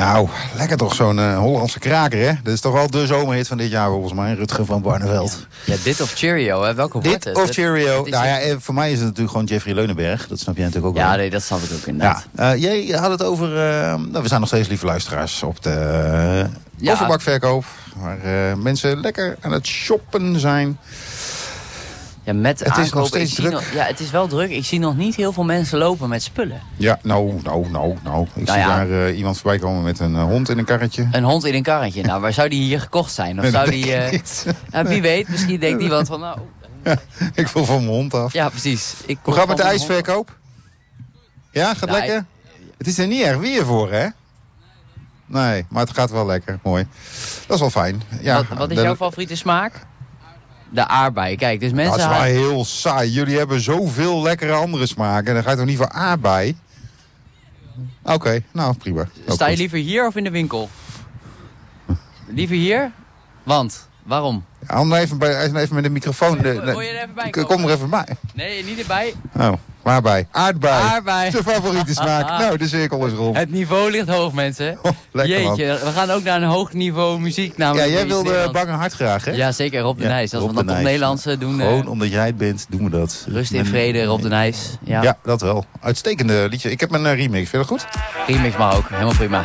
Nou, lekker toch zo'n Hollandse kraker, hè? Dat is toch wel de zomerhit van dit jaar volgens mij, Rutger van Barneveld. Ja, dit of Cheerio, hè? Welke wordt het? Dit of Cheerio. Nou ja, voor mij is het natuurlijk gewoon Jeffrey Leunenberg. Dat snap jij natuurlijk ook wel. Ja, nee, dat snap ik ook inderdaad. Ja. Jij had het over... we zijn nog steeds lieve luisteraars op de kofferbakverkoop. Waar mensen lekker aan het shoppen zijn. Ja, met het is nog steeds druk. Ja, het is wel druk. Ik zie nog niet heel veel mensen lopen met spullen. Ja, nou. Ik zie daar iemand voorbij komen met een hond in een karretje. Een hond in een karretje. Nou, waar zou die hier gekocht zijn? Of zou die... wie weet, misschien denkt iemand van... Nou, ik wil van mijn hond af. Ja, precies. Hoe gaat het met de ijsverkoop? Ja, gaat lekker? Het is er niet erg weer voor, hè? Nee, maar het gaat wel lekker. Mooi. Dat is wel fijn. Ja, wat is jouw favoriete smaak? De aardbei. Kijk, dus mensen... Dat is wel heel saai. Jullie hebben zoveel lekkere andere smaken. Dan ga je toch niet voor aardbei? Oké, nou prima. Sta je liever hier of in de winkel? Liever hier? Want? Waarom? Ja, even met de microfoon. Wil je er even bij komen? Kom er even bij. Nee, niet erbij. Oh, waarbij? Aardbei. Aardbei. De favoriete smaak. Nou, de cirkel is rond. Het niveau ligt hoog, mensen. Oh, lekker, jeetje, man. we gaan ook naar een hoog niveau muziek. Namelijk jij wilde Bang en Hard graag, hè? Ja, zeker. Rob de Nijs. Als we dat op Nederlands doen... Gewoon omdat jij het bent, doen we dat. Rust in vrede, Rob de Nijs. Ja, dat wel. Uitstekende liedje. Ik heb een remix. Vind je dat goed? Remix mag ook. Helemaal prima.